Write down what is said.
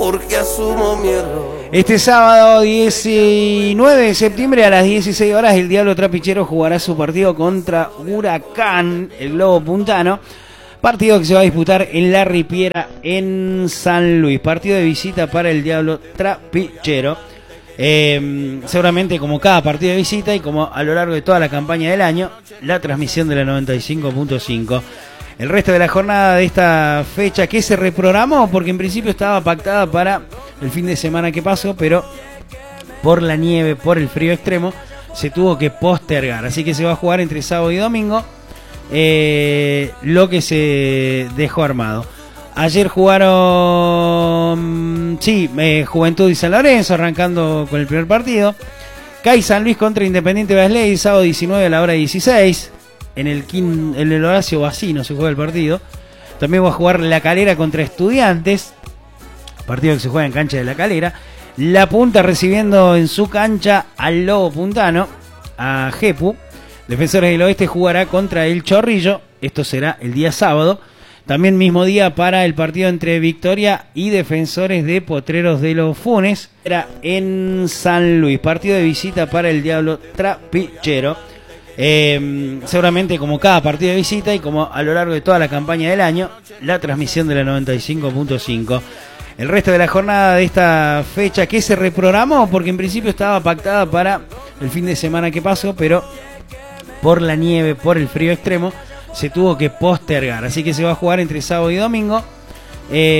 porque asumo mi error. Este sábado 19 de septiembre a las 16 horas el Diablo Trapichero jugará su partido contra Huracán, el Globo Puntano. Partido que se va a disputar en La Ripiera, en San Luis. Partido de visita para el Diablo Trapichero. Seguramente como cada partido de visita y como a lo largo de toda la campaña del año, la transmisión de la 95.5. El resto de la jornada de esta fecha que se reprogramó porque en principio estaba pactada para el fin de semana que pasó, pero por la nieve, por el frío extremo, se tuvo que postergar. Así que se va a jugar entre sábado y domingo. Lo que se dejó armado. Ayer jugaron Juventud y San Lorenzo, arrancando con el primer partido. CAI San Luis contra Independiente Basley, sábado 19 a la hora 16. En el Horacio Bacino se juega el partido. También va a jugar La Calera contra Estudiantes, partido que se juega en cancha de La Calera. La Punta recibiendo en su cancha al Lobo Puntano, a Jepu. Defensores del Oeste jugará contra el Chorrillo. Esto será el día sábado. También mismo día para el partido entre Victoria y Defensores de Potreros de los Funes. Era en San Luis. Partido de visita para el Diablo Trapichero. Seguramente como cada partido de visita y como a lo largo de toda la campaña del año, la transmisión de la 95.5. El resto de la jornada de esta fecha que se reprogramó porque en principio estaba pactada para el fin de semana que pasó, pero por la nieve, por el frío extremo, se tuvo que postergar. Así que se va a jugar entre sábado y domingo.